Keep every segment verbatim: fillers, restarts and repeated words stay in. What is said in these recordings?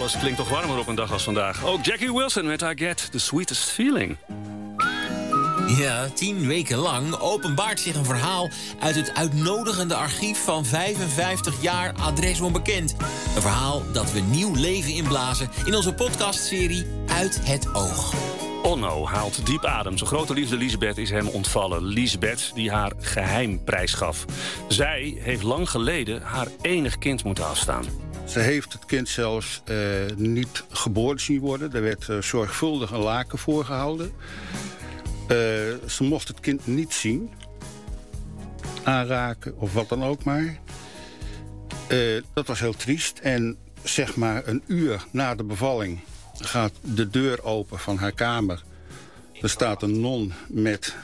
Alles klinkt toch warmer op een dag als vandaag. Ook Jackie Wilson met I Get the Sweetest Feeling. Ja, tien weken lang openbaart zich een verhaal uit het uitnodigende archief van vijfenvijftig jaar Adres Onbekend. Een verhaal dat we nieuw leven inblazen in onze podcastserie Uit het Oog. Onno haalt diep adem. Zijn grote liefde Liesbeth is hem ontvallen. Liesbeth die haar geheim prijsgaf. Zij heeft lang geleden haar enig kind moeten afstaan. Ze heeft het kind zelfs uh, niet geboren zien worden. Er werd uh, zorgvuldig een laken voorgehouden. Uh, ze mocht het kind niet zien. Aanraken of wat dan ook maar. Uh, dat was heel triest. En zeg maar een uur na de bevalling gaat de deur open van haar kamer. Er staat een non met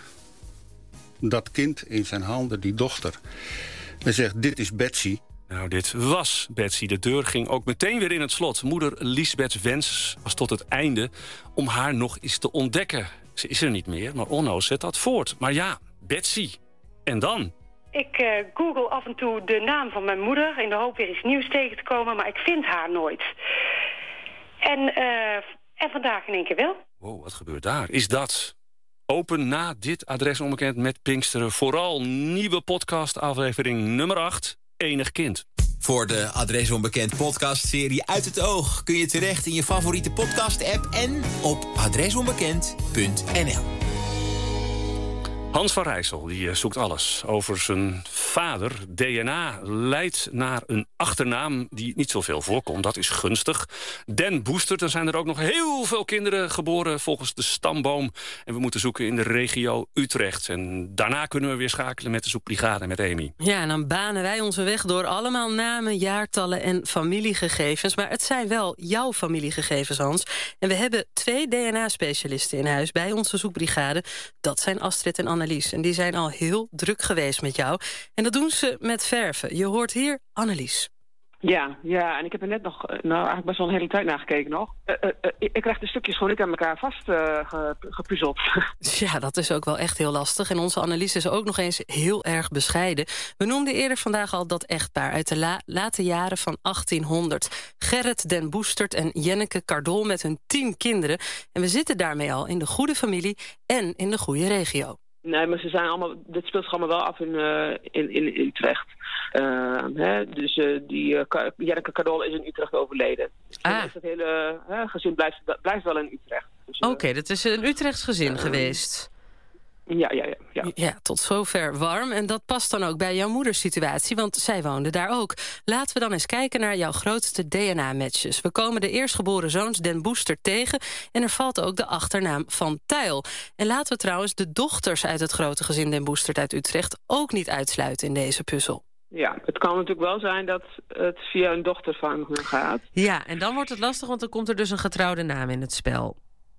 dat kind in zijn handen, die dochter. En zegt, dit is Betsy. Nou, dit was Betsy. De deur ging ook meteen weer in het slot. Moeder Liesbeths wens was tot het einde om haar nog eens te ontdekken. Ze is er niet meer, maar Onno zet dat voort. Maar ja, Betsy. En dan? Ik uh, google af en toe de naam van mijn moeder in de hoop weer iets nieuws tegen te komen, maar ik vind haar nooit. En, uh, en vandaag in één keer wel. Wow, wat gebeurt daar? Is dat open na dit Adres Onbekend met Pinksteren? Vooral nieuwe podcastaflevering nummer acht, Enig Kind. Voor de Adres Onbekend podcastserie Uit het Oog kun je terecht in je favoriete podcast-app en op adresonbekend punt n l. Hans van Rijssel die zoekt alles over zijn vader. D N A leidt naar een achternaam die niet zoveel voorkomt. Dat is gunstig. Den Boestert, dan zijn er ook nog heel veel kinderen geboren volgens de stamboom. En we moeten zoeken in de regio Utrecht. En daarna kunnen we weer schakelen met de zoekbrigade, met Amy. Ja, en dan banen wij onze weg door allemaal namen, jaartallen en familiegegevens. Maar het zijn wel jouw familiegegevens, Hans. En we hebben twee D N A-specialisten in huis bij onze zoekbrigade. Dat zijn Astrid en Annelies. En die zijn al heel druk geweest met jou. En dat doen ze met verven. Je hoort hier Annelies. Ja, ja, en ik heb er net nog, nou eigenlijk best wel een hele tijd naar gekeken nog. Uh, uh, uh, ik krijg de stukjes gewoon niet aan elkaar vast uh, ge, gepuzzeld. Ja, dat is ook wel echt heel lastig. En onze Annelies is ook nog eens heel erg bescheiden. We noemden eerder vandaag al dat echtpaar uit de la- late jaren van achttienhonderd. Gerrit Den Boestert en Jenneke Cardol met hun tien kinderen. En we zitten daarmee al in de goede familie en in de goede regio. Nee, maar ze zijn allemaal, dit speelt zich allemaal wel af in, uh, in, in, in Utrecht. Uh, hè, dus uh, die uh, Jenneke Cardol is in Utrecht overleden. Dus ah. Dus dat hele uh, gezin blijft, blijft wel in Utrecht. Dus, uh, Oké, okay, dat is een Utrechts gezin uh, geweest. Ja, ja, ja, ja. Ja, tot zover warm. En dat past dan ook bij jouw moeders situatie, want zij woonde daar ook. Laten we dan eens kijken naar jouw grootste D N A-matches. We komen de eerstgeboren zoons Den Boestert tegen en er valt ook de achternaam Van Tuyl. En laten we trouwens de dochters uit het grote gezin Den Boestert uit Utrecht ook niet uitsluiten in deze puzzel. Ja, het kan natuurlijk wel zijn dat het via een dochter van hun gaat. Ja, en dan wordt het lastig, want dan komt er dus een getrouwde naam in het spel.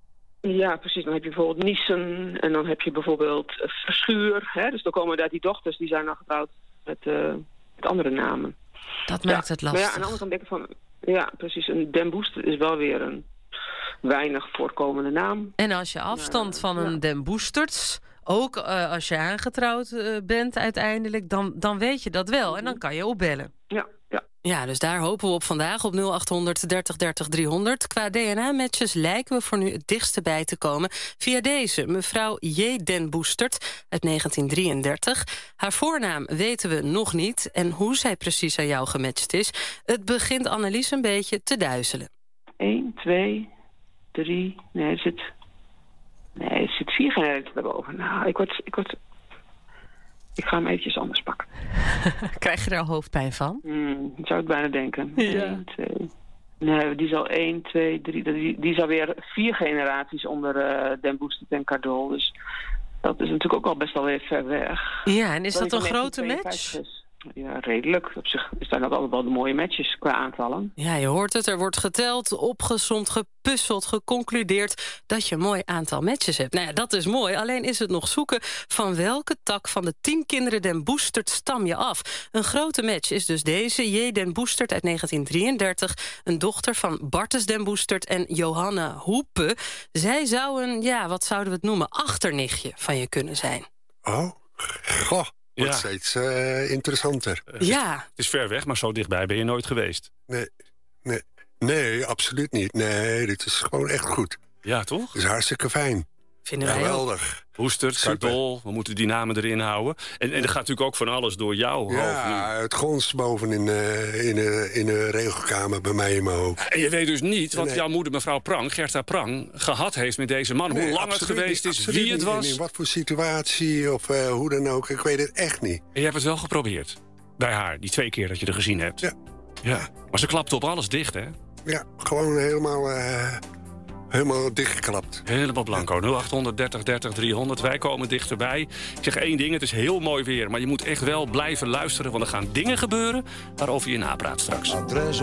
Ja, precies. Dan heb je bijvoorbeeld Niesen en dan heb je bijvoorbeeld Verschuur. Hè? Dus dan komen daar die dochters, die zijn dan getrouwd met, uh, met andere namen. Dat maakt ja. het lastig. Maar ja, aan de andere kant denk ik van, ja, precies. Een Den Boestert is wel weer een weinig voorkomende naam. En als je afstand ja, van een ja. Den Boesterts, ook uh, als je aangetrouwd uh, bent uiteindelijk, dan, dan weet je dat wel. En dan kan je opbellen. Ja, ja. Ja, dus daar hopen we op vandaag op nul achthonderd dertig dertig driehonderd. Qua D N A-matches lijken we voor nu het dichtste bij te komen via deze, mevrouw J. Den Boestert uit negentien drieëndertig. Haar voornaam weten we nog niet en hoe zij precies aan jou gematcht is. Het begint Annelies een beetje te duizelen. één, twee, drie, nee, er zit, nee, er zit vier generaties daarboven. Nou, ik word... Ik word Ik ga hem eventjes anders pakken. Krijg je er al hoofdpijn van? Hmm, ik zou het bijna denken. Ja. Eén, twee. Nee, die is al één, twee, drie. Die, die is alweer vier generaties onder uh, Den Boestert en Cardol. Dus dat is natuurlijk ook al best wel weer ver weg. Ja, en is dat, dat een grote match? Is. Ja, redelijk. Op zich zijn dat altijd wel de mooie matches qua aantallen. Ja, je hoort het. Er wordt geteld, opgesomd, gepuzzeld, geconcludeerd dat je een mooi aantal matches hebt. Nou ja, dat is mooi. Alleen is het nog zoeken van welke tak van de tien kinderen Den Boestert stam je af. Een grote match is dus deze. J. Den Boestert uit negentien drieëndertig. Een dochter van Bartes Den Boestert en Johanna Hoepe. Zij zou een, ja, wat zouden we het noemen, achternichtje van je kunnen zijn. Oh, goh. Wordt ja. steeds uh, interessanter. Ja. Het is ver weg, maar zo dichtbij ben je nooit geweest. Nee, nee. Nee, absoluut niet. Nee, dit is gewoon echt goed. Ja, toch? Het is hartstikke fijn. Vinden wij ook. Geweldig. Boostert, Cardol, we moeten die namen erin houden. En, en er gaat natuurlijk ook van alles door jouw hoofd nu. Ja, het gons boven in, uh, in, uh, in de regelkamer bij mij in mijn hoofd. En je weet dus niet wat Nee. jouw moeder, mevrouw Prang, Gerda Prang, gehad heeft met deze man. Nee, hoe lang het absoluut geweest niet, is, absoluut wie het niet. was. En in wat voor situatie of uh, hoe dan ook. Ik weet het echt niet. En je hebt het wel geprobeerd. Bij haar, die twee keer dat je er gezien hebt. Ja. ja. Maar ze klapte op alles dicht, hè? Ja, gewoon helemaal, uh, helemaal dichtgeklapt. Helemaal blanco. nul acht dertig dertig driehonderd. Wij komen dichterbij. Ik zeg één ding, het is heel mooi weer. Maar je moet echt wel blijven luisteren, want er gaan dingen gebeuren waarover je napraat straks.